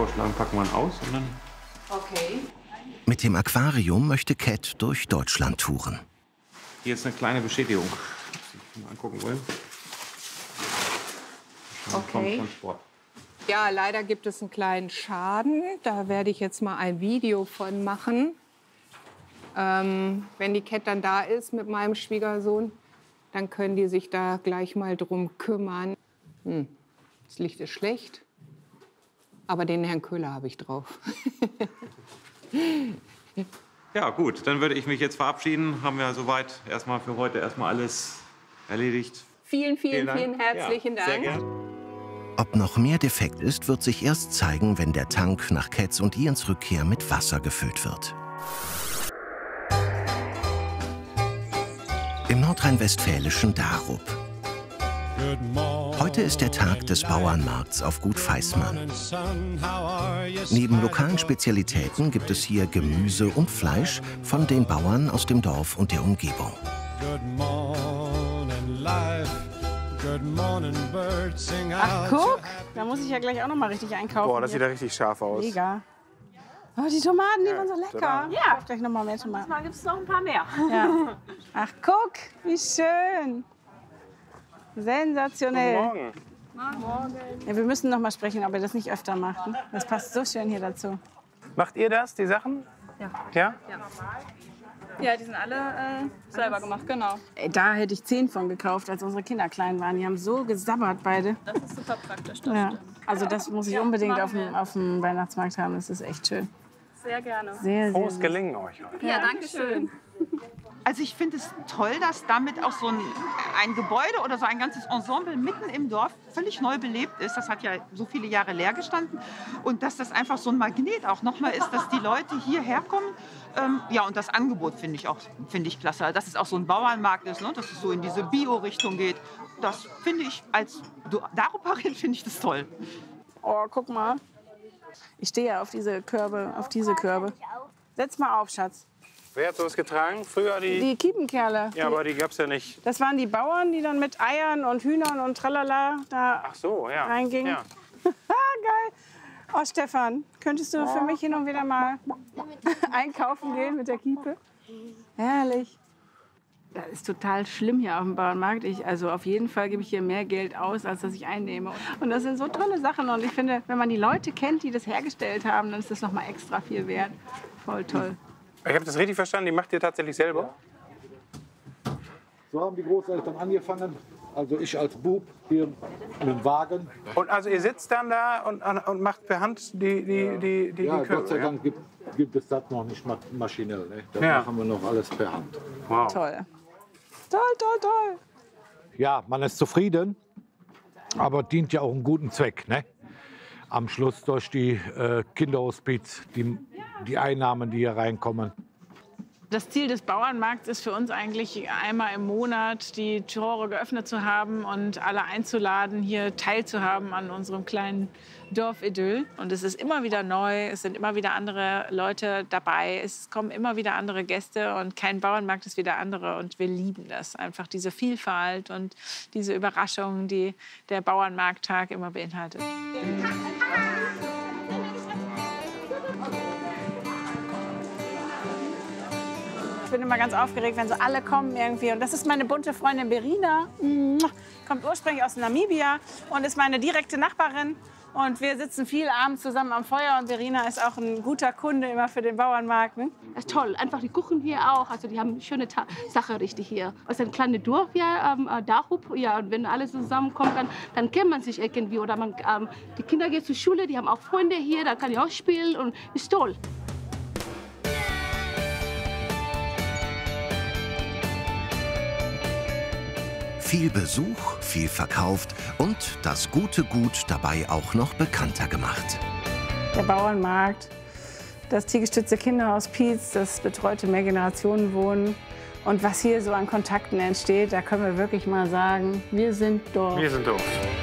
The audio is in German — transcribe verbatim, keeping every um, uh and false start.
vorschlagen, packen wir ihn aus und dann... Okay. Mit dem Aquarium möchte Cat durch Deutschland touren. Hier ist eine kleine Beschädigung, die wir mal angucken wollen. Okay. Vom Sport. Ja, leider gibt es einen kleinen Schaden. Da werde ich jetzt mal ein Video von machen. Ähm, wenn die Cat dann da ist mit meinem Schwiegersohn, dann können die sich da gleich mal drum kümmern. Hm, das Licht ist schlecht, aber den Herrn Köhler habe ich drauf. Ja gut, dann würde ich mich jetzt verabschieden. Haben wir soweit erstmal für heute erstmal alles erledigt. Vielen, vielen, Vielen, vielen herzlichen ja, sehr Dank. gern. Ob noch mehr defekt ist, wird sich erst zeigen, wenn der Tank nach Cats und Ians Rückkehr mit Wasser gefüllt wird. Im nordrhein-westfälischen Darup. Heute ist der Tag des Bauernmarkts auf Gut Feismann. Neben lokalen Spezialitäten gibt es hier Gemüse und Fleisch von den Bauern aus dem Dorf und der Umgebung. Ach, guck, da muss ich ja gleich auch noch mal richtig einkaufen. Boah, das sieht ja richtig scharf aus. Mega. Oh, die Tomaten, die waren so lecker. total. Ja, gleich noch mal mehr Tomaten. Mal gibt es noch ein paar mehr. Ja. Ach, guck, wie schön. Sensationell. Guten Morgen. Ja, wir müssen noch mal sprechen, ob ihr das nicht öfter macht. Ne? Das passt so schön hier dazu. Macht ihr das, die Sachen? Ja. Ja? Ja, die sind alle äh, selber gemacht, genau. Ey, da hätte ich zehn von gekauft, als unsere Kinder klein waren. Die haben so gesabbert beide. Das ist super praktisch. Das Ja. stimmt. Also das muss ich Ja, unbedingt machen auf dem, wir. auf dem Weihnachtsmarkt haben. Das ist echt schön. Sehr gerne. Sehr, sehr Frohes süß. Gelingen euch heute. Ja, danke schön. Also ich finde es toll, dass damit auch so ein, ein Gebäude oder so ein ganzes Ensemble mitten im Dorf völlig neu belebt ist. Das hat ja so viele Jahre leer gestanden. Und dass das einfach so ein Magnet auch nochmal ist, dass die Leute hierher kommen. Ähm, ja, und das Angebot finde ich auch finde ich klasse. Dass es auch so ein Bauernmarkt ist, ne? Dass es so in diese Bio-Richtung geht. Das finde ich als Daruparin finde ich das toll. Oh, guck mal. Ich stehe ja auf diese Körbe, auf diese Körbe. Setz mal auf, Schatz. Wer hat sowas getragen? Früher die... Die Kiepenkerle. Ja, aber die gab's ja nicht. Das waren die Bauern, die dann mit Eiern und Hühnern und tralala da Ach so, ja. reingingen. Ja. Geil. Oh, Stefan, könntest du für mich hin und wieder mal einkaufen gehen mit der Kiepe? Herrlich. Das ist total schlimm hier auf dem Bauernmarkt. Ich, also auf jeden Fall gebe ich hier mehr Geld aus, als dass ich einnehme. Und das sind so tolle Sachen. Und ich finde, wenn man die Leute kennt, die das hergestellt haben, dann ist das noch mal extra viel wert. Voll toll. Ich habe das richtig verstanden, die macht ihr tatsächlich selber? So haben die Großeltern angefangen. Also ich als Bub hier mit dem Wagen. Und also ihr sitzt dann da und, und macht per Hand die, die, die, die, Ja, die Körbe, Gott sei ja? Dank gibt, gibt es das noch nicht ma- maschinell. Ne? Das Ja. machen wir noch alles per Hand. Wow. Toll. Toll, toll, toll. Ja, man ist zufrieden, aber dient ja auch einem guten Zweck. Ne? Am Schluss durch die äh, Kinderhospiz, die, die Einnahmen, die hier reinkommen. Das Ziel des Bauernmarkts ist für uns eigentlich einmal im Monat die Tore geöffnet zu haben und alle einzuladen, hier teilzuhaben an unserem kleinen Dorfidyll. Und es ist immer wieder neu, es sind immer wieder andere Leute dabei, es kommen immer wieder andere Gäste und kein Bauernmarkt ist wie der andere. Und wir lieben das, einfach diese Vielfalt und diese Überraschungen, die der Bauernmarkttag immer beinhaltet. Ich bin immer ganz aufgeregt, wenn so alle kommen irgendwie. Und das ist meine bunte Freundin Berina. Kommt ursprünglich aus Namibia und ist meine direkte Nachbarin. Und wir sitzen viel abends zusammen am Feuer. Und Berina ist auch ein guter Kunde immer für den Bauernmarkt. Ne? Das ist toll. Einfach die Kuchen hier auch. Also die haben eine schöne Ta Sache richtig hier. Es ist ein kleines Dorf hier, ähm, Darup. Ja, und wenn alles zusammenkommt, dann, dann kennt man sich irgendwie. Oder man, ähm, die Kinder gehen zur Schule, die haben auch Freunde hier, da kann ich auch spielen. Und ist toll. Viel Besuch, viel verkauft und das gute Gut dabei auch noch bekannter gemacht. Der Bauernmarkt, das tiergestützte Kinderhaus Pietz, das betreute Mehrgenerationenwohnen. Und was hier so an Kontakten entsteht, da können wir wirklich mal sagen, wir sind Dorf. Wir sind Dorf.